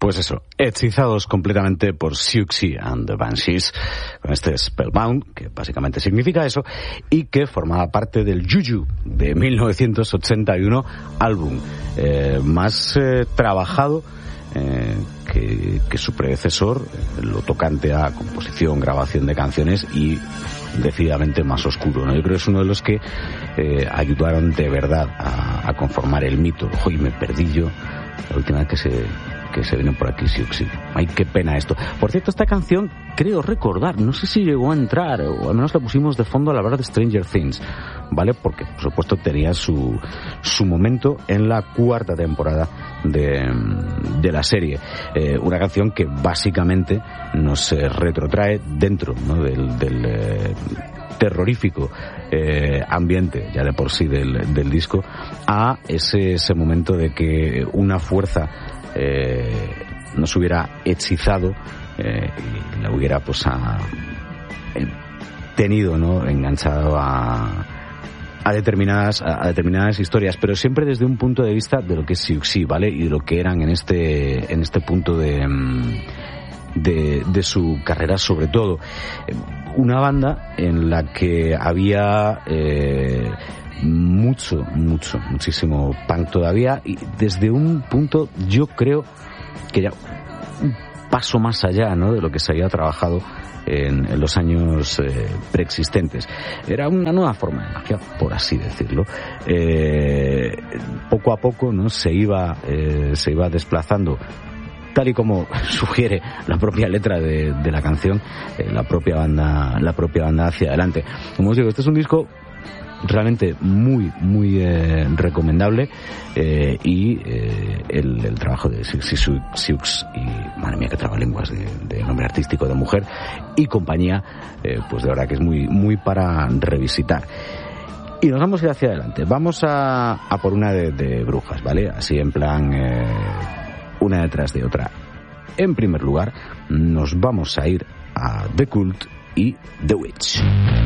Pues eso, hechizados completamente por Siouxsie and the Banshees, con este Spellbound, que básicamente significa eso, y que formaba parte del Juju de 1981, álbum más trabajado que su predecesor, lo tocante a composición, grabación de canciones y decididamente más oscuro, ¿no? Yo creo que es uno de los que ayudaron de verdad a conformar el mito. Hoy me perdí yo la última vez que se vino por aquí Siouxsie. Ay, qué pena esto. Por cierto, esta canción, creo recordar, no sé si llegó a entrar, o al menos la pusimos de fondo a la hora de Stranger Things, ¿vale? Porque, por supuesto, tenía su momento en la 4ª temporada de la serie. Una canción que básicamente nos retrotrae dentro, ¿no?, del terrorífico ambiente ya de por sí del disco, a ese momento de que una fuerza nos hubiera hechizado y la hubiera tenido, ¿no?, enganchado a determinadas historias, pero siempre desde un punto de vista de lo que es Siouxsie, ¿vale? Y de lo que eran en este punto de su carrera, sobre todo una banda en la que había muchísimo punk todavía, y desde un punto, yo creo que ya un paso más allá, ¿no?, de lo que se había trabajado en los años preexistentes. Era una nueva forma de magia, por así decirlo. Poco a poco, ¿no?, se iba desplazando, tal y como sugiere la propia letra de la canción, la propia banda hacia adelante. Como os digo, este es un disco realmente muy recomendable, y el trabajo de Siouxsie y, madre mía, qué trabalenguas de nombre artístico de mujer y compañía, pues de verdad que es muy para revisitar. Y nos vamos a ir hacia adelante. Vamos a por una de brujas, ¿vale? Así en plan, una detrás de otra. En primer lugar, nos vamos a ir a The Cult y The Witch.